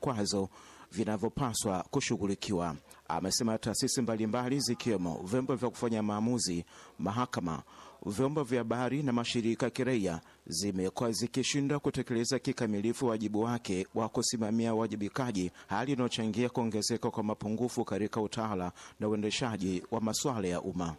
vikwazo vinavyopaswa kushughulikiwa. Amesema taasisi mbalimbali zikiwemo vyombo vya kufanya maamuzi, mahakama, vyombo vya habari na mashirika kiraia zimekuwa zikishindwa kutekeleza kikamilifu wajibu wake wa kusimamia wajibikaji, hali inayochangia kuongezeka kwa mapungufu katika utawala na uendeshaji wa masuala ya umma.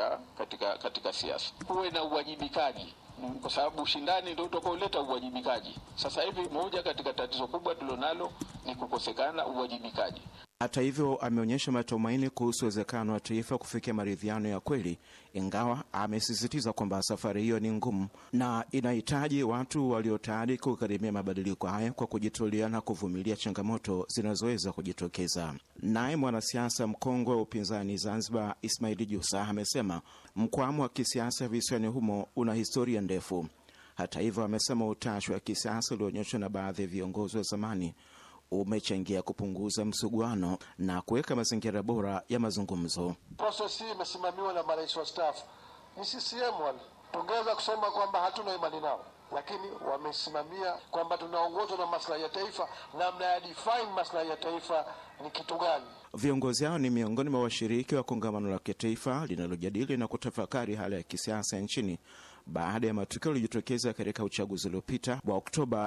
Katika siasa kuwe na uwajibikaji, kwa sababu ushindani ndio utakaoleta uwajibikaji. Sasa hivi moja katika tatizo kubwa tulilonalo ni kukosekana uwajibikaji. Hata hivyo, ameonyesha matumaini kuhusu uwezekano wa taifa kufikia maridhiano ya kweli, ingawa amesisitiza kwamba safari hiyo ni ngumu na inahitaji watu walio tayari kugharimia mabadiliko haya kwa kujitolea na kuvumilia changamoto zinazoweza kujitokeza. Naye mwanasiasa mkongwe wa upinzani Zanzibar, Ismail Jussa, amesema mkwamo wa kisiasa visiwani humo una historia ndefu. Hata hivyo, amesema utashi wa kisiasa ulioonyeshwa na baadhi ya viongozi wa zamani umechangia kupunguza msuguano na kuweka mazingira bora ya mazungumzo. Process hii imesimamiwa na marais wastaafu. Ni CCM wale. Tungeweza kusema kwamba hatuna imani nao, lakini wamesimamia kwamba tunaongozwa na maslahi ya taifa, namna ya define maslahi ya taifa ni kitu gani. Viongozi hao ni miongoni mwa washiriki wa kongamano la kitaifa linalojadili na kutafakari hali ya kisiasa nchini baada ya matukio yaliyojitokeza katika uchaguzi uliopita wa Oktoba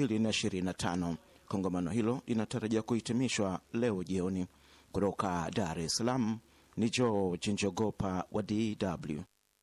2025. Kongamano hilo linatarajia kuhitimishwa leo jioni. Kutoka Dar es Salaam ni George Njogopa wa DW.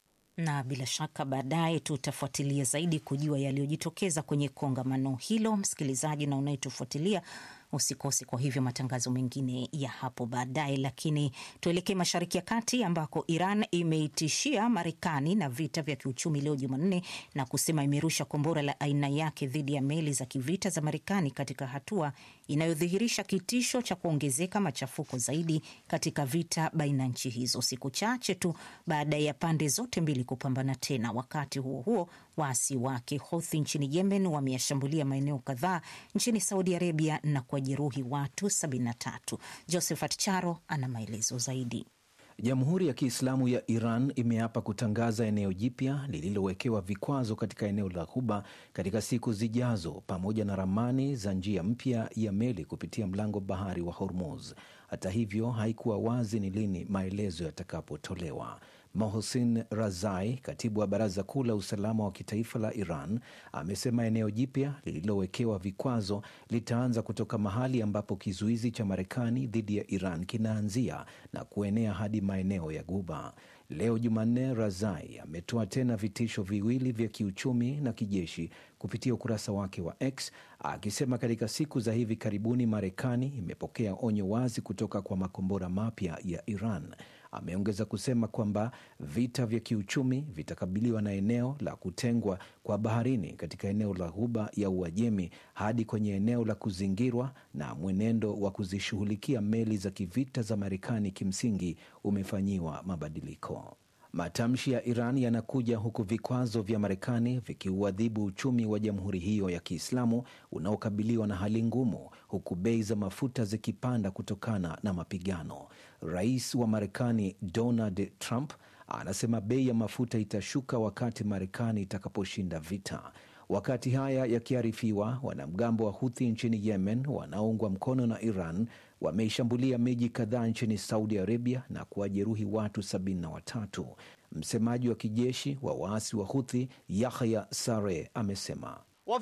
Na bila shaka baadaye tutafuatilia zaidi kujua yaliyojitokeza kwenye kongamano hilo. Msikilizaji na unayetufuatilia, usikose kwa hivyo matangazo mengine ya hapo baadaye. Lakini tuelekee Mashariki ya Kati ambako Iran imeitishia Marekani na vita vya kiuchumi leo Jumanne na kusema imerusha kombora la aina yake dhidi ya meli za kivita za Marekani katika hatua inayodhihirisha kitisho cha kuongezeka machafuko zaidi katika vita baina nchi hizo, siku chache tu baada ya pande zote mbili kupambana tena. Wakati huo huo, waasi wake Houthi nchini Yemen wameyashambulia maeneo kadhaa nchini Saudi Arabia na kujeruhi watu 73. Josephat Charo ana maelezo zaidi. Jamhuri ya Kiislamu ya Iran imeapa kutangaza eneo jipya lililowekewa vikwazo katika eneo la Ghuba katika siku zijazo, pamoja na ramani za njia mpya ya meli kupitia mlango bahari wa Hormuz. Hata hivyo, haikuwa wazi ni lini maelezo yatakapotolewa. Mohsin Razai, katibu wa Baraza Kuu la Usalama wa Kitaifa la Iran, amesema eneo jipya lililowekewa vikwazo litaanza kutoka mahali ambapo kizuizi cha Marekani dhidi ya Iran kinaanzia na kuenea hadi maeneo ya Ghuba. Leo Jumanne, Razai ametoa tena vitisho viwili vya kiuchumi na kijeshi kupitia ukurasa wake wa X, akisema katika siku za hivi karibuni Marekani imepokea onyo wazi kutoka kwa makombora mapya ya Iran. Ameongeza kusema kwamba vita vya kiuchumi vitakabiliwa na eneo la kutengwa kwa baharini katika eneo la Ghuba ya Uajemi hadi kwenye eneo la kuzingirwa, na mwenendo wa kuzishughulikia meli za kivita za Marekani kimsingi umefanyiwa mabadiliko. Matamshi ya Iran yanakuja huku vikwazo vya Marekani vikiuadhibu uchumi wa jamhuri hiyo ya Kiislamu unaokabiliwa na hali ngumu, huku bei za mafuta zikipanda kutokana na mapigano. Rais wa Marekani Donald Trump anasema bei ya mafuta itashuka wakati Marekani itakaposhinda vita. Wakati haya yakiarifiwa, wanamgambo wa Houthi nchini Yemen wanaoungwa mkono na Iran wameishambulia miji kadhaa nchini Saudi Arabia na kuwajeruhi watu 73. Msemaji wa kijeshi wa waasi wa Houthi Yahya Sareh amesema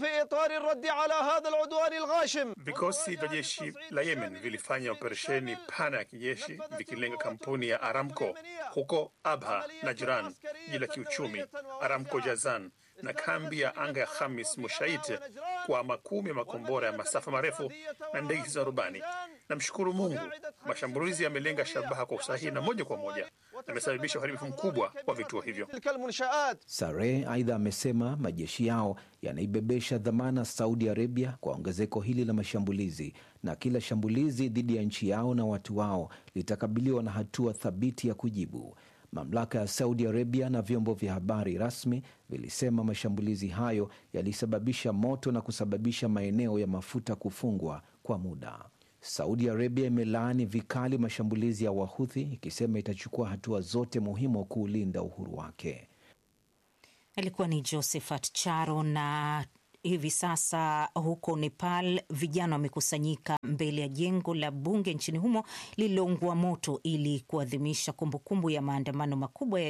vikosi vya jeshi la Yemen vilifanya operesheni pana ya kijeshi vikilenga kampuni ya Aramco huko Abha na Jiran, jiji la kiuchumi Aramco Jazan, na kambi ya anga ya Khamis Mushait kwa makumi ya makombora ya masafa marefu na ndege za rubani. Namshukuru Mungu, mashambulizi yamelenga shabaha kwa usahihi na moja kwa moja, na yamesababisha uharibifu mkubwa wa vituo hivyo. Sareh aidha amesema majeshi yao yanaibebesha dhamana Saudi Arabia kwa ongezeko hili la mashambulizi, na kila shambulizi dhidi ya nchi yao na watu wao litakabiliwa na hatua thabiti ya kujibu. Mamlaka ya Saudi Arabia na vyombo vya habari rasmi vilisema mashambulizi hayo yalisababisha moto na kusababisha maeneo ya mafuta kufungwa kwa muda. Saudi Arabia imelaani vikali mashambulizi ya Wahuthi, ikisema itachukua hatua zote muhimu kuulinda uhuru wake. Alikuwa ni Josephat Charo. Na Hivi sasa huko Nepal vijana wamekusanyika mbele ya jengo la bunge nchini humo lililoungua moto ili kuadhimisha kumbukumbu ya maandamano makubwa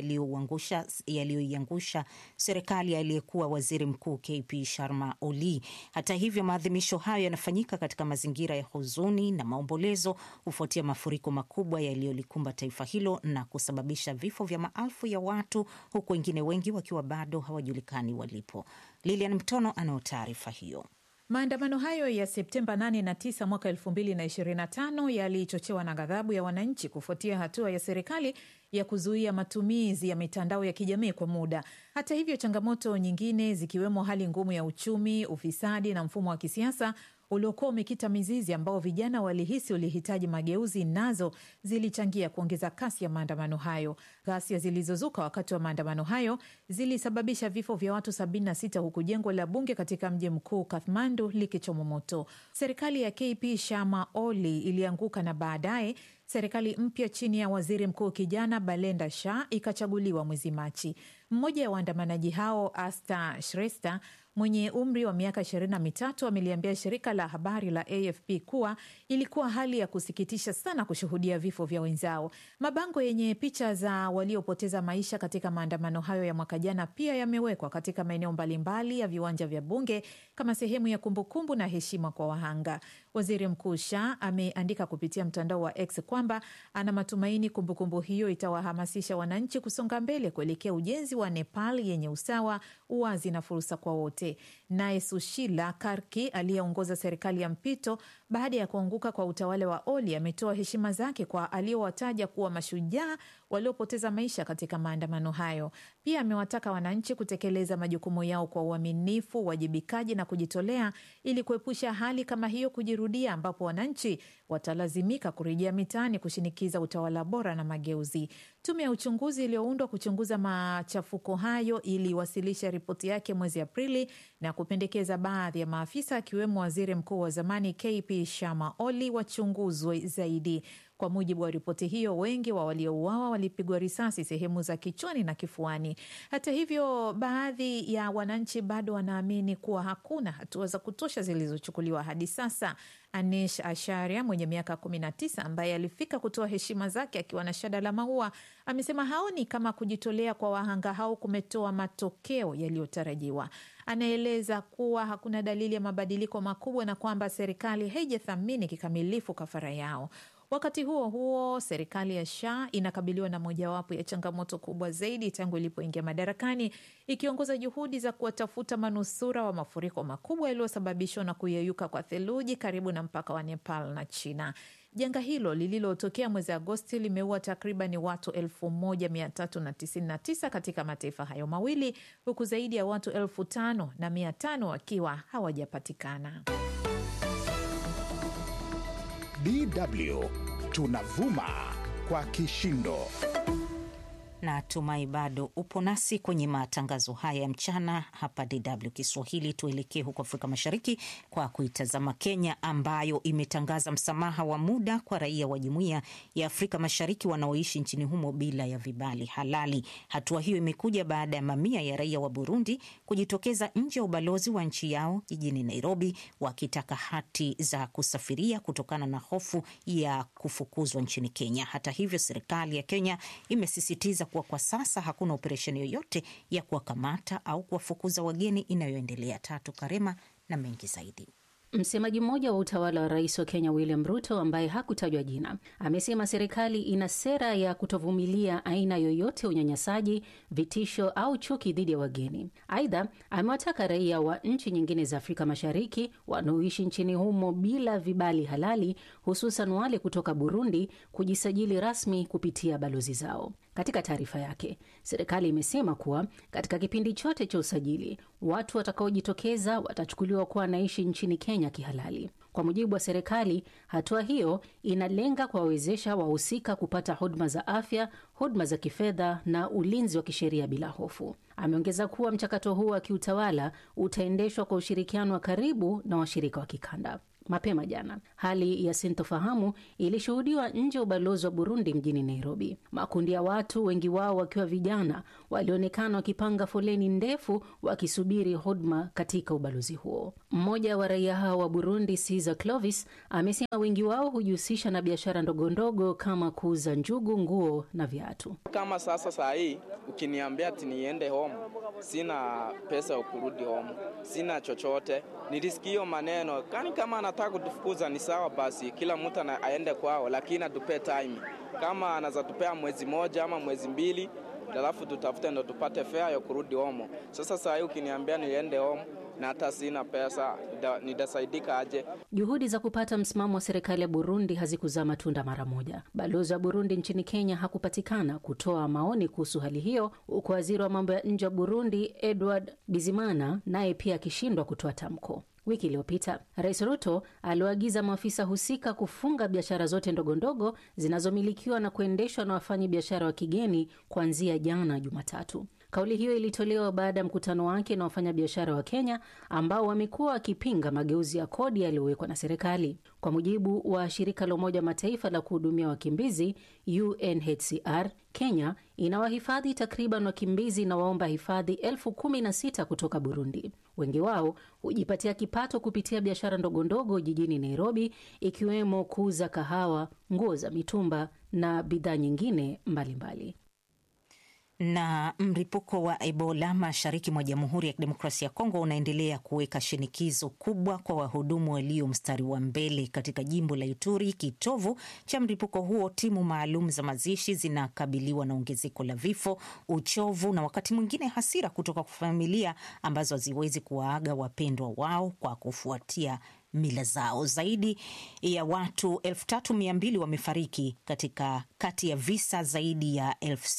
yaliyoiangusha serikali aliyekuwa waziri mkuu KP Sharma Oli. Hata hivyo, maadhimisho hayo yanafanyika katika mazingira ya huzuni na maombolezo kufuatia mafuriko makubwa yaliyolikumba taifa hilo na kusababisha vifo vya maelfu ya watu, huku wengine wengi wakiwa bado hawajulikani walipo. Lilian Mtono ana taarifa hiyo. Maandamano hayo ya Septemba 8 na 9 mwaka 2025 yalichochewa na ghadhabu ya wananchi kufuatia hatua ya serikali ya kuzuia matumizi ya mitandao ya kijamii kwa muda. Hata hivyo, changamoto nyingine zikiwemo hali ngumu ya uchumi, ufisadi na mfumo wa kisiasa uliokuwa umekita mizizi ambao vijana walihisi ulihitaji mageuzi, nazo zilichangia kuongeza kasi ya maandamano hayo. Ghasia zilizozuka wakati wa maandamano hayo zilisababisha vifo vya watu 76 huku jengo la bunge katika mji mkuu Kathmandu likichoma moto. Serikali ya KP Sharma Oli ilianguka na baadaye serikali mpya chini ya waziri mkuu kijana Balenda Shah ikachaguliwa mwezi Machi. Mmoja wa waandamanaji hao, Asta Shrestha, mwenye umri wa miaka 23, ameliambia shirika la habari la AFP kuwa ilikuwa hali ya kusikitisha sana kushuhudia vifo vya wenzao. Mabango yenye picha za waliopoteza maisha katika maandamano hayo ya mwaka jana pia yamewekwa katika maeneo mbalimbali ya viwanja vya bunge kama sehemu ya kumbukumbu na heshima kwa wahanga. Waziri Mkuu Shah ameandika kupitia mtandao wa X kwamba ana matumaini kumbukumbu hiyo itawahamasisha wananchi kusonga mbele kuelekea ujenzi wa Nepal yenye usawa, uwazi na fursa kwa wote. Naye Sushila Karki aliyeongoza serikali ya mpito baada ya kuanguka kwa utawala wa Oli ametoa heshima zake kwa aliyowataja kuwa mashujaa waliopoteza maisha katika maandamano hayo. Pia amewataka wananchi kutekeleza majukumu yao kwa uaminifu, uwajibikaji na kujitolea ili kuepusha hali kama hiyo kujirudia, ambapo wananchi watalazimika kurejea mitaani kushinikiza utawala bora na mageuzi. Tume ya uchunguzi iliyoundwa kuchunguza machafuko hayo iliwasilisha ripoti yake mwezi Aprili na kupendekeza baadhi ya maafisa akiwemo waziri mkuu wa zamani KP Sharma Oli wachunguzwe zaidi. Kwa mujibu wa ripoti hiyo, wengi wa waliouawa walipigwa risasi sehemu za kichwani na kifuani. Hata hivyo, baadhi ya wananchi bado wanaamini kuwa hakuna hatua za kutosha zilizochukuliwa hadi sasa. Anish Asharia mwenye miaka 19 ambaye alifika kutoa heshima zake akiwa na shada la maua amesema haoni kama kujitolea kwa wahanga hao kumetoa matokeo yaliyotarajiwa. Anaeleza kuwa hakuna dalili ya mabadiliko makubwa na kwamba serikali haijathamini kikamilifu kafara yao. Wakati huo huo, serikali ya Shah inakabiliwa na mojawapo ya changamoto kubwa zaidi tangu ilipoingia madarakani, ikiongoza juhudi za kuwatafuta manusura wa mafuriko makubwa yaliyosababishwa na kuyeyuka kwa theluji karibu na mpaka wa Nepal na China. Janga hilo lililotokea mwezi Agosti limeua takriban watu 1399 katika mataifa hayo mawili, huku zaidi ya watu 5500 wakiwa hawajapatikana. DW tunavuma kwa kishindo. Na tumai bado upo nasi kwenye matangazo haya ya mchana hapa DW Kiswahili. Tuelekee huko Afrika Mashariki kwa kuitazama Kenya, ambayo imetangaza msamaha wa muda kwa raia wa Jumuiya ya Afrika Mashariki wanaoishi nchini humo bila ya vibali halali. Hatua hiyo imekuja baada ya mamia ya raia wa Burundi kujitokeza nje ya ubalozi wa nchi yao jijini Nairobi wakitaka hati za kusafiria kutokana na hofu ya kufukuzwa nchini Kenya. Hata hivyo, serikali ya Kenya imesisitiza kuwa kwa sasa hakuna operesheni yoyote ya kuwakamata au kuwafukuza wageni inayoendelea. Tatu Karema na mengi zaidi. Msemaji mmoja wa utawala wa rais wa Kenya William Ruto, ambaye hakutajwa jina, amesema serikali ina sera ya kutovumilia aina yoyote ya unyanyasaji, vitisho au chuki dhidi ya wageni. Aidha, amewataka raia wa nchi nyingine za Afrika Mashariki wanaoishi nchini humo bila vibali halali, hususan wale kutoka Burundi, kujisajili rasmi kupitia balozi zao. Katika taarifa yake, serikali imesema kuwa katika kipindi chote cha usajili, watu watakaojitokeza watachukuliwa kuwa wanaishi nchini Kenya kihalali. Kwa mujibu wa serikali, hatua hiyo inalenga kuwawezesha wahusika kupata huduma za afya, huduma za kifedha na ulinzi wa kisheria bila hofu. Ameongeza kuwa mchakato huo wa kiutawala utaendeshwa kwa ushirikiano wa karibu na washirika wa kikanda. mapema jana. Hali ya sintofahamu ilishuhudiwa nje ya ubalozi wa Burundi mjini Nairobi. Makundi ya watu, wengi wao wakiwa vijana, walionekana wakipanga foleni ndefu wakisubiri huduma katika ubalozi huo. Mmoja wa raia hao wa Burundi, Caesar Clovis, amesema wengi wao hujihusisha na biashara ndogo ndogo kama kuuza njugu, nguo na viatu. Kama sasa saa hii ukiniambia ati niende home, sina pesa ya kurudi home, sina chochote. Nilisikia maneno kama anataka kutufukuza ni sawa, basi kila mtu aende kwao, lakini atupe time. Kama anaweza tupea mwezi moja ama mwezi mbili, alafu tutafute ndo tupate fare ya kurudi home. Sasa saa hii ukiniambia niende home na hata sina pesa, nitasaidika aje? Juhudi za kupata msimamo wa serikali ya Burundi hazikuzaa matunda mara moja. Balozi wa Burundi nchini Kenya hakupatikana kutoa maoni kuhusu hali hiyo, huku waziri wa mambo ya nje wa Burundi Edward Bizimana naye pia akishindwa kutoa tamko. Wiki iliyopita, Rais Ruto aliwaagiza maafisa husika kufunga biashara zote ndogo ndogo zinazomilikiwa na kuendeshwa na wafanyi biashara wa kigeni kuanzia jana Jumatatu. Kauli hiyo ilitolewa baada ya mkutano wake na wafanyabiashara wa Kenya ambao wamekuwa wakipinga mageuzi ya kodi yaliyowekwa na serikali. Kwa mujibu wa shirika la Umoja Mataifa la kuhudumia wakimbizi UNHCR, Kenya inawahifadhi takriban wakimbizi na waomba hifadhi 16,000 kutoka Burundi. Wengi wao hujipatia kipato kupitia biashara ndogo ndogo jijini Nairobi, ikiwemo kuuza kahawa, nguo za mitumba na bidhaa nyingine mbalimbali. Na mlipuko wa Ebola mashariki mwa Jamhuri ya Kidemokrasia ya Kongo unaendelea kuweka shinikizo kubwa kwa wahudumu walio mstari wa mbele katika jimbo la Ituri, kitovu cha mlipuko huo. Timu maalum za mazishi zinakabiliwa na ongezeko la vifo, uchovu na wakati mwingine hasira kutoka kwa familia ambazo haziwezi kuwaaga wapendwa wao kwa kufuatia mila zao. Zaidi ya watu 3,200 wamefariki katika kati ya visa zaidi ya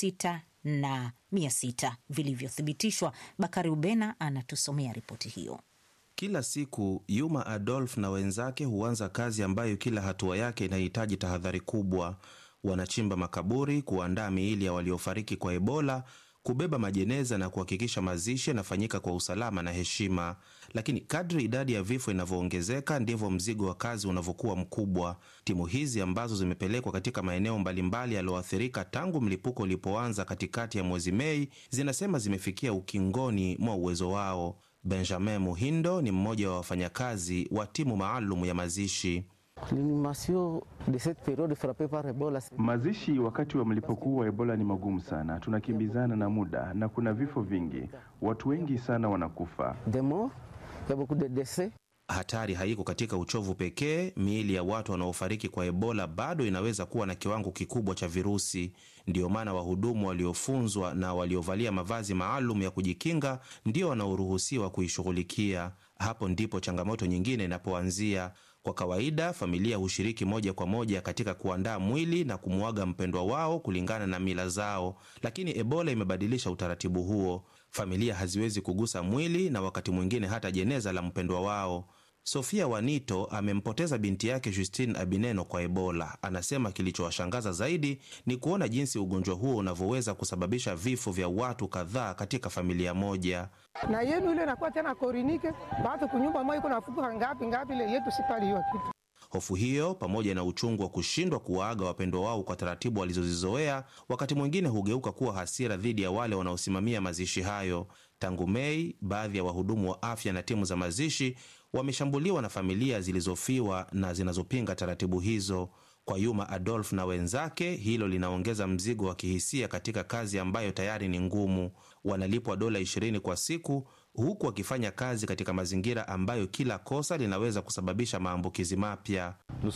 6,600 vilivyothibitishwa. Bakari Ubena anatusomea ripoti hiyo. Kila siku Yuma Adolf na wenzake huanza kazi ambayo kila hatua yake inahitaji tahadhari kubwa. Wanachimba makaburi, kuandaa miili ya waliofariki kwa Ebola, kubeba majeneza na kuhakikisha mazishi yanafanyika kwa usalama na heshima. Lakini kadri idadi ya vifo inavyoongezeka ndivyo mzigo wa kazi unavyokuwa mkubwa. Timu hizi ambazo zimepelekwa katika maeneo mbalimbali yaliyoathirika tangu mlipuko ulipoanza katikati ya mwezi Mei zinasema zimefikia ukingoni mwa uwezo wao. Benjamin Muhindo ni mmoja wa wafanyakazi wa timu maalum ya mazishi. Mazishi wakati wa mlipuko wa Ebola ni magumu sana. Tunakimbizana na muda na kuna vifo vingi. Watu wengi sana wanakufa. Hatari haiko katika uchovu pekee. Miili ya watu wanaofariki kwa Ebola bado inaweza kuwa na kiwango kikubwa cha virusi. Ndio maana wahudumu waliofunzwa na waliovalia mavazi maalum ya kujikinga ndio wanaoruhusiwa kuishughulikia. Hapo ndipo changamoto nyingine inapoanzia. Kwa kawaida, familia hushiriki moja kwa moja katika kuandaa mwili na kumuaga mpendwa wao kulingana na mila zao. Lakini Ebola imebadilisha utaratibu huo. Familia haziwezi kugusa mwili na wakati mwingine hata jeneza la mpendwa wao. Sofia Wanito amempoteza binti yake Justine Abineno kwa Ebola. Anasema kilichowashangaza zaidi ni kuona jinsi ugonjwa huo unavyoweza kusababisha vifo vya watu kadhaa katika familia moja. Na yenu ile inakuwa tena korinike, baada kunyumba moja kuna fuku ngapi ile yetu sipali hiyo kitu. Hofu hiyo pamoja na uchungu wa kushindwa kuwaaga wapendwa wao kwa taratibu walizozizoea, wakati mwingine hugeuka kuwa hasira dhidi ya wale wanaosimamia mazishi hayo. Tangu Mei, baadhi ya wahudumu wa afya na timu za mazishi wameshambuliwa na familia zilizofiwa na zinazopinga taratibu hizo. Kwa Yuma Adolf na wenzake, hilo linaongeza mzigo wa kihisia katika kazi ambayo tayari ni ngumu. Wanalipwa $20 kwa siku, huku wakifanya kazi katika mazingira ambayo kila kosa linaweza kusababisha maambukizi mapya.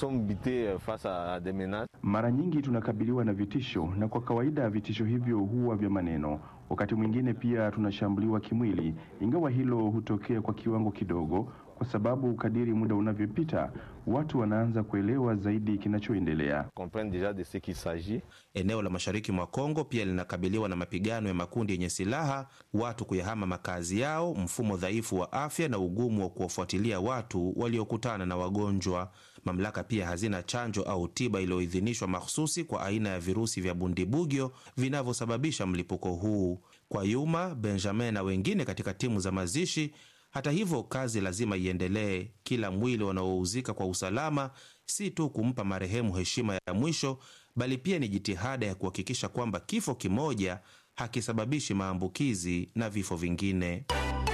Mara nyingi tunakabiliwa na vitisho, na kwa kawaida vitisho hivyo huwa vya maneno. Wakati mwingine pia tunashambuliwa kimwili, ingawa hilo hutokea kwa kiwango kidogo, kwa sababu kadiri muda unavyopita watu wanaanza kuelewa zaidi kinachoendelea. Eneo la mashariki mwa Kongo pia linakabiliwa na mapigano ya makundi yenye silaha, watu kuyahama makazi yao, mfumo dhaifu wa afya na ugumu wa kuwafuatilia watu waliokutana na wagonjwa. Mamlaka pia hazina chanjo au tiba iliyoidhinishwa mahsusi kwa aina ya virusi vya Bundibugyo vinavyosababisha mlipuko huu. Kwa Yuma, Benjamin na wengine katika timu za mazishi, Hata hivyo, kazi lazima iendelee. Kila mwili wanaouzika kwa usalama si tu kumpa marehemu heshima ya mwisho, bali pia ni jitihada ya kuhakikisha kwamba kifo kimoja hakisababishi maambukizi na vifo vingine.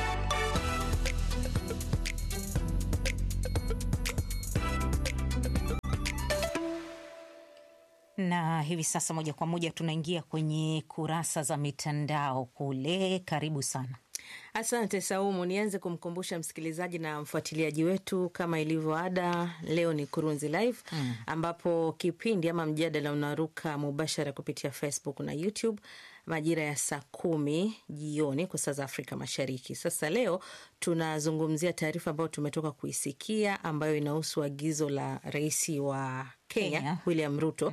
Na hivi sasa moja kwa moja tunaingia kwenye kurasa za mitandao kule. Karibu sana. Asante Saumu. Nianze kumkumbusha msikilizaji na mfuatiliaji wetu kama ilivyo ada, leo ni Kurunzi Live ambapo kipindi ama mjadala unaruka mubashara kupitia Facebook na YouTube majira ya saa 10 jioni kwa saa za Afrika Mashariki. Sasa leo tunazungumzia taarifa ambayo tumetoka kuisikia ambayo inahusu agizo la Rais wa Kenya William Ruto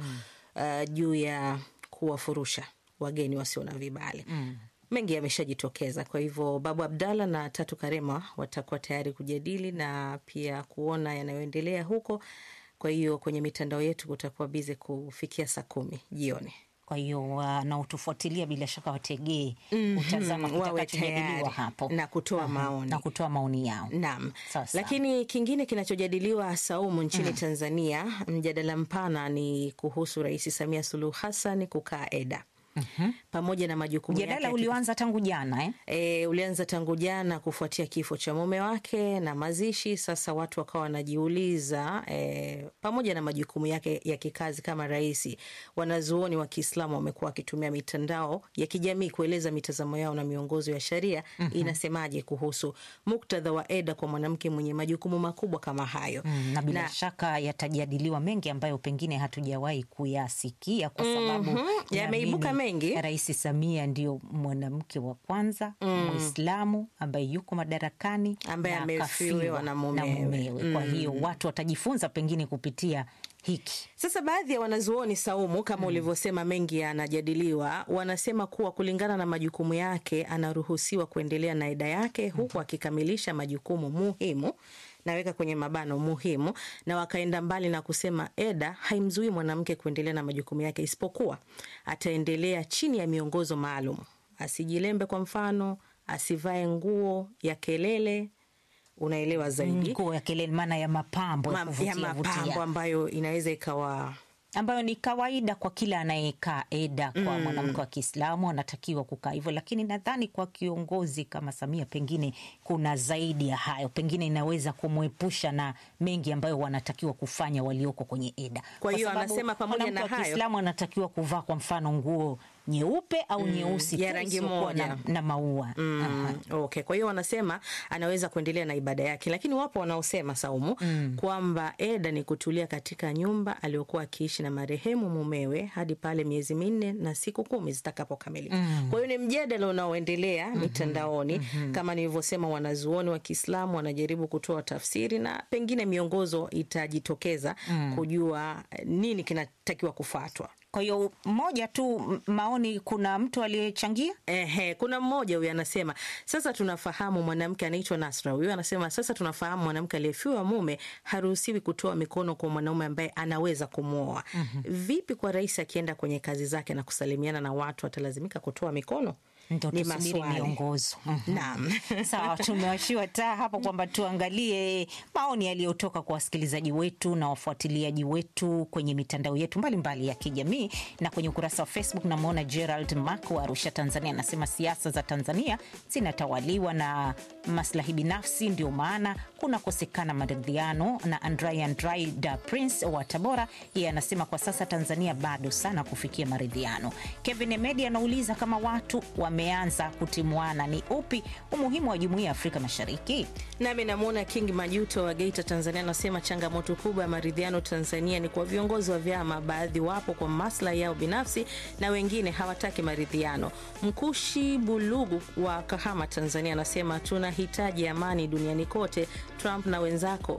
juu ya kuwafurusha wageni wasio na vibali. Mengi yameshajitokeza, kwa hivyo Babu Abdalla na Tatu Karema watakuwa tayari kujadili na pia kuona yanayoendelea huko. Kwa hiyo kwenye mitandao yetu kutakuwa bize kufikia saa 10 jioni. Kwa hiyo na utufuatilia bila shaka wategee utazama kitakachojadiliwa hapo na kutoa maoni na kutoa maoni yao. Naam. Lakini kingine kinachojadiliwa Saumu nchini Tanzania, mjadala mpana ni kuhusu Rais Samia Suluhu Hassan kukaa EDA. Pamoja na majukumu yake. Mjadala ulianza tangu jana ulianza tangu jana kufuatia kifo cha mume wake na mazishi. Sasa watu wakawa wanajiuliza pamoja na majukumu yake ya kikazi kama rais, wanazuoni wa Kiislamu wamekuwa wakitumia mitandao ya kijamii kueleza mitazamo yao na miongozo ya sharia inasemaje kuhusu muktadha wa EDA kwa mwanamke mwenye majukumu makubwa kama hayo. Na bila shaka yatajadiliwa mengi ambayo pengine hatujawahi kuyasikia kwa sababu yameibuka mengi. Rais Samia ndio mwanamke wa kwanza Muislamu ambaye yuko madarakani, ambaye amefiwa na mumewe. Kwa hiyo watu watajifunza pengine kupitia hiki. Sasa baadhi ya wanazuoni Saumu kama ulivyosema, mengi yanajadiliwa, wanasema kuwa kulingana na majukumu yake anaruhusiwa kuendelea na EDA yake huku akikamilisha majukumu muhimu, naweka kwenye mabano muhimu, na wakaenda mbali na kusema EDA haimzui mwanamke kuendelea na majukumu yake, isipokuwa ataendelea chini ya miongozo maalum. Asijilembe kwa mfano, asivae nguo ya kelele, unaelewa zaidi. Nguo ya kelele maana ya mapambo ya mapambo ambayo inaweza ikawa ambayo ni kawaida kwa kila anayekaa EDA. Kwa mwanamke wa Kiislamu anatakiwa kukaa hivyo, lakini nadhani kwa kiongozi kama Samia pengine kuna zaidi ya hayo, pengine inaweza kumwepusha na mengi ambayo wanatakiwa kufanya walioko kwenye EDA. Kwa hiyo anasema pamoja na hayo, Kiislamu anatakiwa kuvaa kwa mfano nguo nyeupe au nyeusi ya rangi moja na maua. Okay, kwa hiyo wanasema anaweza kuendelea na ibada yake, lakini wapo wanaosema Saumu kwamba EDA ni kutulia katika nyumba aliyokuwa akiishi na marehemu mumewe hadi pale miezi 4 na siku 10 zitakapokamilika. Kwa hiyo ni mjadala unaoendelea mitandaoni. Kama nilivyosema, wanazuoni wa Kiislamu wanajaribu kutoa tafsiri na pengine miongozo itajitokeza kujua nini kinatakiwa kufuatwa. Kwa hiyo mmoja tu maoni, kuna mtu aliyechangia? Kuna mmoja huyu anasema, sasa tunafahamu mwanamke, anaitwa Nasra. Huyu anasema sasa tunafahamu mwanamke aliyefiwa mume haruhusiwi kutoa mikono kwa mwanaume ambaye anaweza kumuoa. Vipi kwa rais akienda kwenye kazi zake na kusalimiana na watu, atalazimika kutoa mikono? Ni maswali miongozo. Naam. Sawa, tumewashiwa taa hapo kwamba tuangalie maoni yaliyotoka kwa wasikilizaji wetu na wafuatiliaji wetu kwenye mitandao yetu mbalimbali ya kijamii. Na kwenye ukurasa wa Facebook namuona Gerald Mark wa Arusha, Tanzania, anasema siasa za Tanzania zinatawaliwa na maslahi binafsi, ndio maana kuna kosekana maridhiano. Na Andrai da Prince wa Tabora, yeye anasema kwa sasa Tanzania bado sana kufikia maridhiano. Kevin Emedi anauliza kama watu wameanza kutimuana, ni upi umuhimu wa Jumuiya ya Afrika Mashariki? Nami namuona King Majuto wa Geita, Tanzania, anasema changamoto kubwa ya maridhiano Tanzania ni kwa viongozi wa vyama, baadhi wapo kwa maslahi yao binafsi na wengine hawataki maridhiano. Mkushi Bulugu wa Kahama, Tanzania, anasema tunahitaji amani duniani kote. Trump na wenzako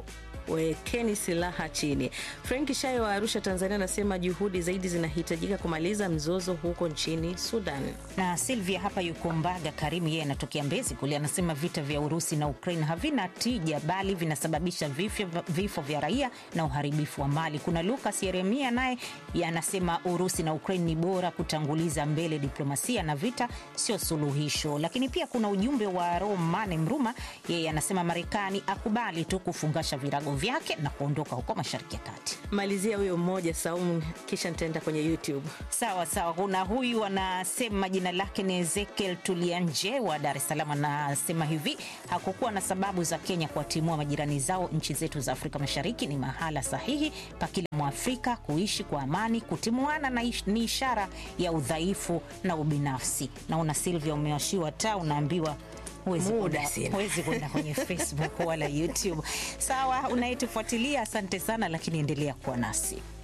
wekeni silaha chini. Frank Shayo wa Arusha, Tanzania anasema juhudi zaidi zinahitajika kumaliza mzozo huko nchini Sudan. Na Silvia hapa yuko Mbaga Karimu, yeye anatokea Mbezi kule, anasema vita vya Urusi na Ukraine havina tija bali vinasababisha vifo vya raia na uharibifu wa mali. Kuna Lucas Yeremia naye anasema Urusi na Ukraine ni bora kutanguliza mbele diplomasia na vita sio suluhisho. Lakini pia kuna ujumbe wa Romane Mruma, yeye anasema Marekani akubali tu kufungasha virago vyake na kuondoka huko Mashariki ya Kati. Malizia huyo mmoja Saumu, kisha nitaenda kwenye YouTube. Sawa. Kuna huyu anasema jina lake ni Ezekiel Tulianje wa Dar es Salaam, anasema hivi: hakukuwa na sababu za Kenya kuwatimua majirani zao. Nchi zetu za Afrika Mashariki ni mahala sahihi pa kila Mwafrika kuishi kwa amani. Kutimuana ni ishara ya udhaifu na ubinafsi. Naona Silvia umewashiwa taa, unaambiwa huwezi kwenda kwenye Facebook wala YouTube. Sawa, unayetufuatilia asante sana, lakini endelea kuwa nasi.